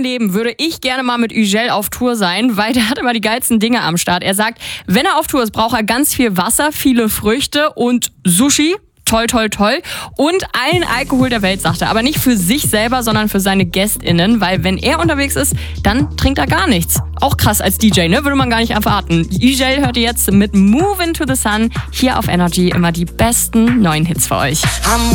Leben würde ich gerne mal mit Yücel auf Tour sein, weil der hat immer die geilsten Dinge am Start. Er sagt, wenn er auf Tour ist, braucht er ganz viel Wasser, viele Früchte und Sushi. Toll, toll, toll. Und allen Alkohol der Welt, sagt er. Aber nicht für sich selber, sondern für seine GästInnen. Weil wenn er unterwegs ist, dann trinkt er gar nichts. Auch krass als DJ, ne? Würde man gar nicht erwarten. Yücel hört ihr jetzt mit Move Into the Sun hier auf Energy. Immer die besten neuen Hits für euch.